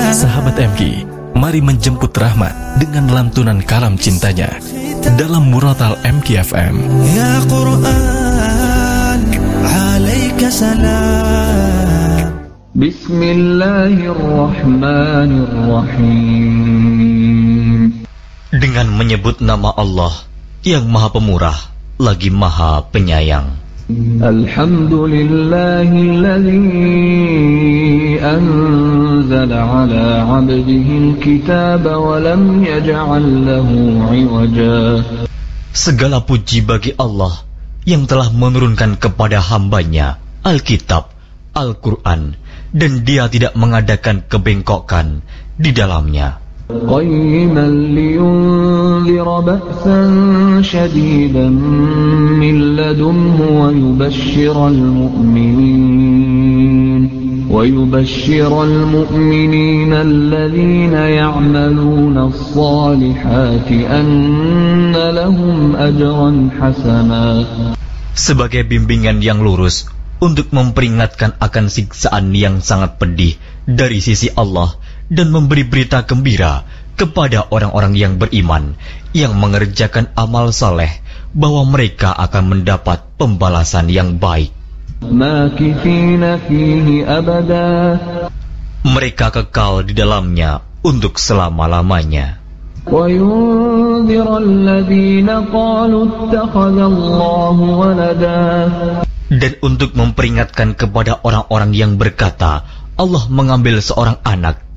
Sahabat MG, mari menjemput rahmat dengan lantunan kalam cintanya dalam Muratal MG FM. Ya Quran, alaika salam. Bismillahirrahmanirrahim. Dengan menyebut nama Allah yang Maha Pemurah lagi Maha Penyayang. Alhamdulillahilladzi anzala ala 'abdihi al-kitaba wa lam yaj'al lahu 'iwaja. Segala puji bagi Allah yang telah menurunkan kepada hambanya Alkitab, Al-Quran, dan Dia tidak mengadakan kebengkokan di dalamnya. Qayyiman liyunzira ba'san shadidan min ladunhu wa yubashshiral mu'minin alladhina ya'maluna as-salihati anna lahum ajran hasana. Sebagai bimbingan yang lurus untuk memperingatkan akan siksaan yang sangat pedih dari sisi Allah dan memberi berita gembira kepada orang-orang yang beriman yang mengerjakan amal saleh bahwa mereka akan mendapat pembalasan yang baik. Mereka kekal di dalamnya untuk selama-lamanya. Dan untuk memperingatkan kepada orang-orang yang berkata, Allah mengambil seorang anak,